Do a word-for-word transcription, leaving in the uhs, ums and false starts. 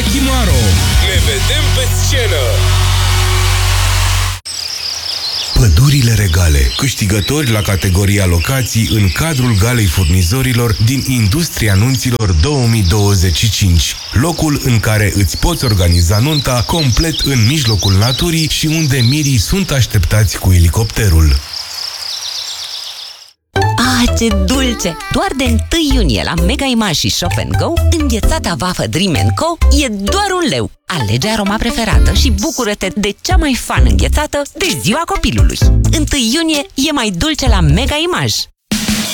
Chimaro. Ne vedem pe scenă! Pădurile Regale, câștigători la categoria locații în cadrul Galei Furnizorilor din Industria Nunților două mii douăzeci și cinci. Locul în care îți poți organiza nunta complet în mijlocul naturii și unde mirii sunt așteptați cu elicopterul. Ah, ce dulce! Doar de întâi iunie la Mega Image și Shop and Go, înghețata vafă Dream and Co e doar un leu. Alege aroma preferată și bucură-te de cea mai fan înghețată de ziua copilului. întâi iunie e mai dulce la Mega Image.